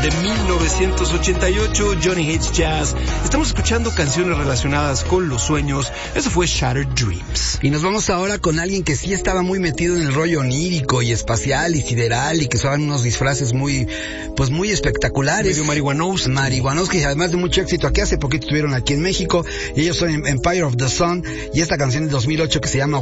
de 1988, Johnny Hates Jazz. Estamos escuchando canciones relacionadas con los sueños. Eso fue Shattered Dreams. Y nos vamos ahora con alguien que sí estaba muy metido en el rollo onírico y espacial y sideral, y que usaban unos disfraces muy espectaculares. Medio Marihuanovsky, además de mucho éxito aquí. Hace poquito estuvieron aquí en México, y ellos son Empire of the Sun, y esta canción de 2008 que se llama